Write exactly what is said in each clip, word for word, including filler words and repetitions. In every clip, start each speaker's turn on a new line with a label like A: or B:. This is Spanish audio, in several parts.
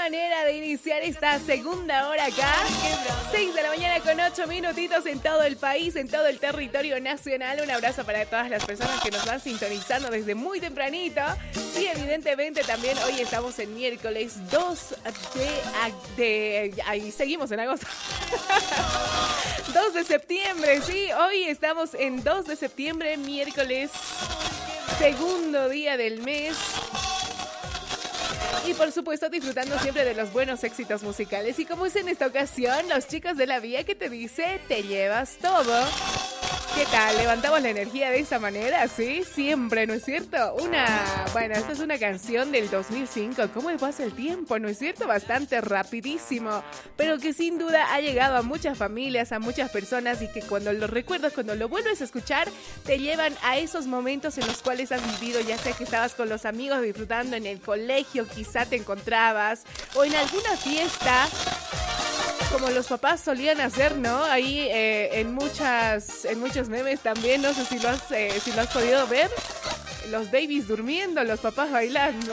A: manera de iniciar esta segunda hora acá. seis de la mañana con ocho minutitos en todo el país, en todo el territorio nacional. Un abrazo para todas las personas que nos van sintonizando desde muy tempranito. Y evidentemente también hoy estamos en miércoles dos de... de ahí seguimos en agosto. dos de septiembre, sí. Hoy estamos en dos de septiembre, miércoles, segundo día del mes. Y por supuesto disfrutando siempre de los buenos éxitos musicales. Y como es en esta ocasión, los chicos de la vía que te dice, te llevas todo. ¿Qué tal? ¿Levantamos la energía de esa manera? Sí, siempre, ¿no es cierto? Una, bueno, esta es una canción del dos mil cinco. ¿Cómo pasa el tiempo? ¿No es cierto? Bastante rapidísimo. Pero que sin duda ha llegado a muchas familias, a muchas personas. Y que cuando lo recuerdas, cuando lo vuelves a escuchar, te llevan a esos momentos en los cuales has vivido. Ya sea que estabas con los amigos disfrutando en el colegio, quizá te encontrabas. O en alguna fiesta, como los papás solían hacer, ¿no? Ahí eh, en muchas, en muchos memes también, no sé si lo has, eh, si lo has podido ver, los babies durmiendo, los papás bailando.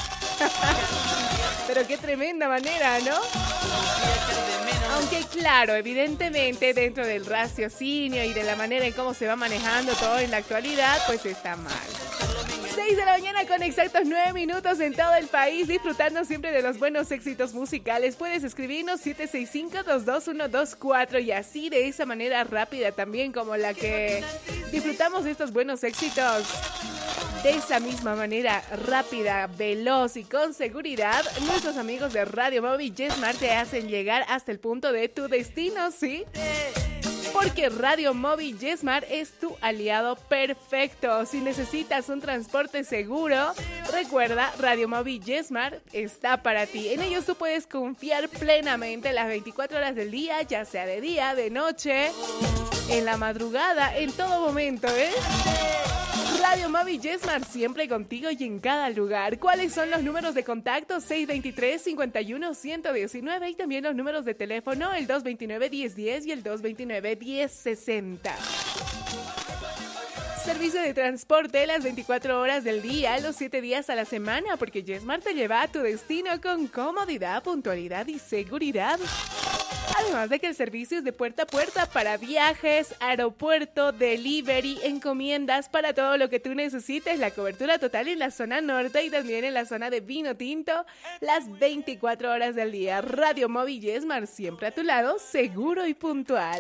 A: Pero qué tremenda manera, ¿no? Aunque claro, evidentemente dentro del raciocinio y de la manera en cómo se va manejando todo en la actualidad, pues está mal. seis de la mañana con exactos nueve minutos en todo el país, disfrutando siempre de los buenos éxitos musicales. Puedes escribirnos siete seis cinco, dos dos uno dos cuatro y así de esa manera rápida también como la que disfrutamos de estos buenos éxitos. De esa misma manera rápida, veloz y con seguridad, nuestros amigos de Radio Móvil YesMart te hacen llegar hasta el punto de tu destino, ¿sí? Porque Radio Móvil YesMart es tu aliado perfecto. Si necesitas un transporte seguro, recuerda, Radio Móvil YesMart está para ti. En ellos tú puedes confiar plenamente las veinticuatro horas del día, ya sea de día, de noche, en la madrugada, en todo momento, ¿eh? Radio Móvil YesMart, siempre contigo y en cada lugar. ¿Cuáles son los números de contacto? seis dos tres, cinco uno, uno uno nueve y también los números de teléfono, el dos dos nueve, uno cero uno cero y el dos dos nueve, uno cero seis cero. Servicio de transporte las veinticuatro horas del día, los siete días a la semana, porque YesMart te lleva a tu destino con comodidad, puntualidad y seguridad. Además de que el servicio es de puerta a puerta para viajes, aeropuerto, delivery, encomiendas, para todo lo que tú necesites. La cobertura total en la zona norte y también en la zona de vino tinto, las veinticuatro horas del día. Radio Móvil YesMart, siempre a tu lado, seguro y puntual.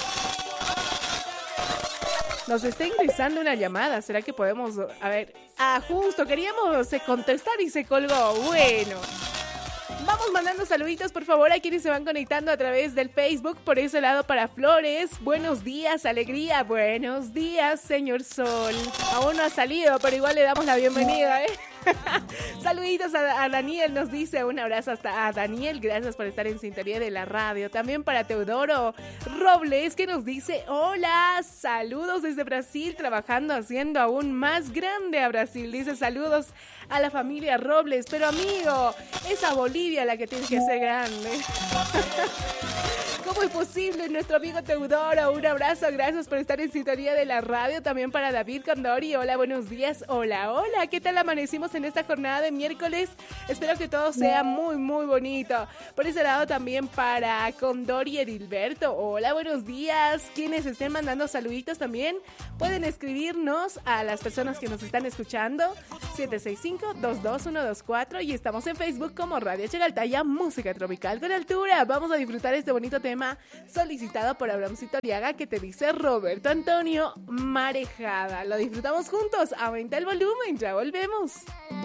A: Nos está ingresando una llamada. ¿Será que podemos...? A ver... Ah, justo, queríamos contestar y se colgó. Bueno... Vamos mandando saluditos, por favor, a quienes se van conectando a través del Facebook. Por ese lado, para Flores, buenos días, alegría. Buenos días, señor Sol. Aún no ha salido, pero igual le damos la bienvenida, ¿eh? Saluditos a, a Daniel, nos dice un abrazo hasta a Daniel, gracias por estar en sintonía de la radio. También para Teodoro Robles, que nos dice hola, saludos desde Brasil, trabajando, haciendo aún más grande a Brasil. Dice saludos a la familia Robles, pero amigo, es a Bolivia la que tiene que ser grande. ¿Cómo es posible? Nuestro amigo Teodoro, un abrazo, gracias por estar en sintonía de la radio. También para David Condori, hola, buenos días, hola, hola, ¿qué tal amanecimos en esta jornada de miércoles? Espero que todo sea muy, muy bonito. Por ese lado también para Condori Edilberto, hola, buenos días. Quienes estén mandando saluditos también pueden escribirnos a las personas que nos están escuchando, siete seis cinco, dos dos uno dos cuatro, y estamos en Facebook como Radio Chegaltaya, música tropical con altura. Vamos a disfrutar este bonito tema solicitado por Abrahamcito Aliaga que te dice Roberto Antonio Marejada. Lo disfrutamos juntos. Aumenta el volumen, ya volvemos.